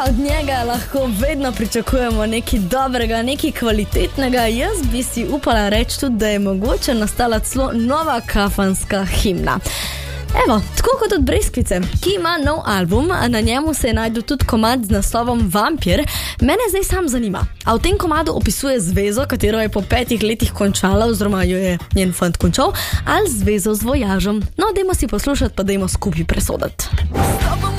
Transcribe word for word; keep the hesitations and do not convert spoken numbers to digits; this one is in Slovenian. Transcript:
od njega lahko vedno pričakujemo nekaj dobrega, nekaj kvalitetnega. Jaz bi si upala reči tudi, da je mogoče nastala celo nova kafanska himna. Evo, tako kot od Breskvice, ki ima nov album, na njemu se je najdel tudi komad z naslovom Vampir. Mene zdaj sam zanima, a v tem komadu opisuje zvezo, katero je po petih letih končala, oziroma jo je njen fant končal, ali zvezo z vojažem. No, dajmo si poslušati, pa dajmo skupaj presoditi.